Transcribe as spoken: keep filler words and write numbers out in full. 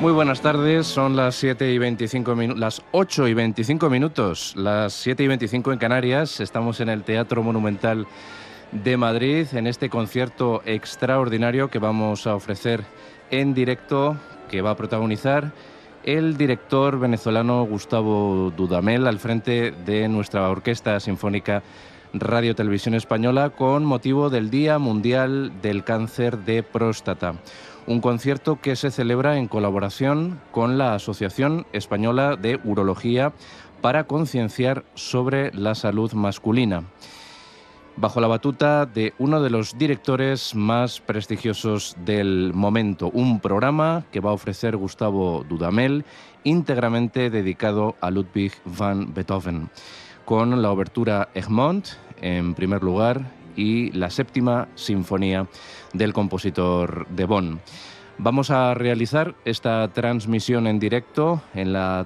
Muy buenas tardes, son las siete y veinticinco minutos, las ocho y veinticinco minutos, las siete y veinticinco en Canarias. Estamos en el Teatro Monumental de Madrid en este concierto extraordinario que vamos a ofrecer en directo, que va a protagonizar el director venezolano Gustavo Dudamel al frente de nuestra Orquesta Sinfónica Radio Televisión Española con motivo del Día Mundial del Cáncer de Próstata. Un concierto que se celebra en colaboración con la Asociación Española de Urología para concienciar sobre la salud masculina, bajo la batuta de uno de los directores más prestigiosos del momento. Un programa que va a ofrecer Gustavo Dudamel, íntegramente dedicado a Ludwig van Beethoven, con la obertura Egmont en primer lugar y la séptima sinfonía del compositor de Bonn. Vamos a realizar esta transmisión en directo en la